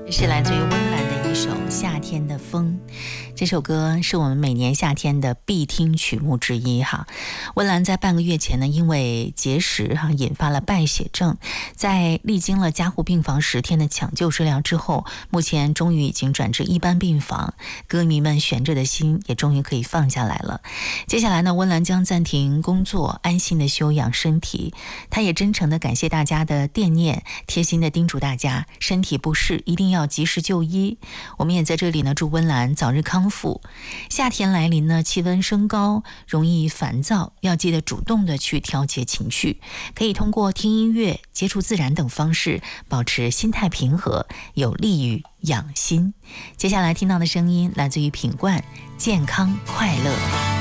是来自于温岚的一首《夏天的风》。这首歌是我们每年夏天的必听曲目之一哈。温岚在半个月前呢，因为结石引发了败血症，在历经了加护病房10天的抢救治疗之后，目前终于已经转至一般病房，歌迷们悬着的心也终于可以放下来了。接下来呢，温岚将暂停工作，安心的休养身体。她也真诚的感谢大家的惦念，贴心的叮嘱大家身体不适一定要及时就医。我们也在这里呢，祝温岚早日康复。夏天来临呢，气温升高，容易烦躁，要记得主动的去调节情绪，可以通过听音乐、接触自然等方式，保持心态平和，有利于养心。接下来听到的声音来自于品冠，健康快乐。